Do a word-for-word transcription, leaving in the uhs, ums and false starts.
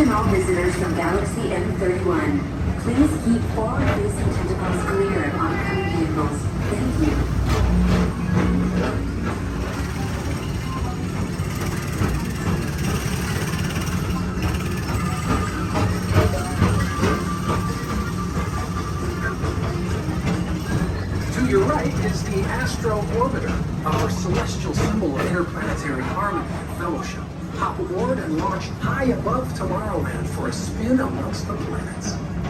Attention all visitors from Galaxy M thirty-one. Please keep forward-facing tentacles clear of oncoming vehicles. Thank you. To your right is the Astro Orbiter, our celestial symbol of interplanetary harmony and fellowship. Hop aboard and launch high above Tomorrowland for a spin amongst the planets.